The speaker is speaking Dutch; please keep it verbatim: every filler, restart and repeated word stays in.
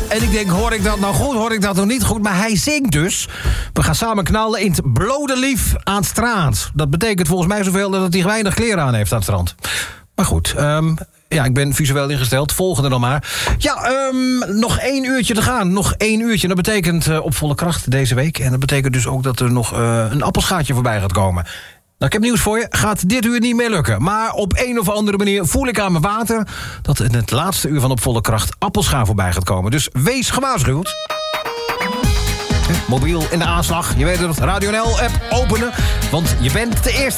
En ik denk, hoor ik dat nou goed, hoor ik dat nog niet goed? Maar hij zingt dus. We gaan samen knallen in het blode lief aan het strand. Dat betekent volgens mij zoveel dat hij weinig kleren aan heeft aan het strand. Maar goed, um, ja, ik ben visueel ingesteld. Volgende dan maar. Ja, um, nog één uurtje te gaan. Nog één uurtje. Dat betekent uh, op volle kracht deze week. En dat betekent dus ook dat er nog uh, een appelschaatje voorbij gaat komen. Nou, ik heb nieuws voor je. Gaat dit uur niet meer lukken. Maar op een of andere manier voel ik aan mijn water dat in het laatste uur van Op Volle Kracht appelscha voorbij gaat komen. Dus wees gewaarschuwd. Mobiel in de aanslag. Je weet het, Radio N L-app openen. Want je bent de eerste.